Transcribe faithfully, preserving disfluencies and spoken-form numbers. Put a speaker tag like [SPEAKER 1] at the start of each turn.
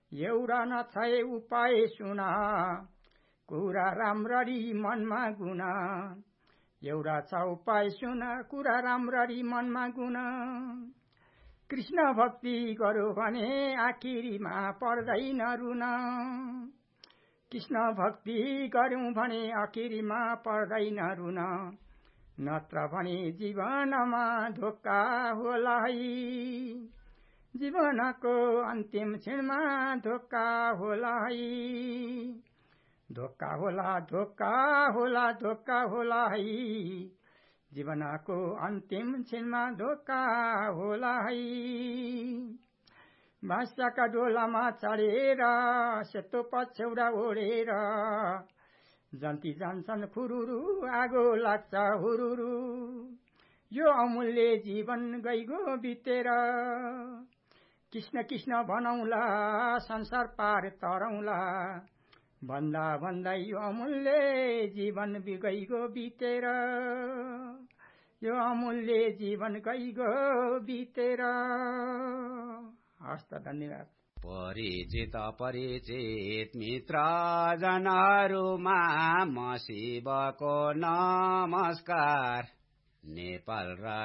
[SPEAKER 1] एउटा नछाए उपाय सुन कुरा राम्ररी मनमा गुण एउटा छ उपाय सुन कुरा राम्ररी मनमा गुण कृष्ण भक्ति गरो भने आखिरीमा पर्दैन रुन कृष्ण भक्ति गर्यौं भने आखिरीमा पर्दैन रुन नत्र भने जीवनमा धोका होला है जीवनको अन्तिम क्षणमा धोका होला है धोका होला धोका होला धोका होला है जीवनको अन्तिम क्षणमा धोका होला है भाषाका डोलामा चढेर सेतो पछ्यौरा ओढेर जन्ती जान्छन् खुरुरु आगो लाग्छ हुरुरु यो अमूल्य जीवन गइगो बितेर कृष्ण कृष्ण भनौला संसार पार तरौला भन्दा भन्दा यो अमूल्य जीवन गइगो बितेर यो अमूल्य जीवन गइगो बितेर हस्त धन्यवाद।
[SPEAKER 2] परिचित अपरिचित मित्र जनहरूमा म शिवको नमस्कार नेपाल र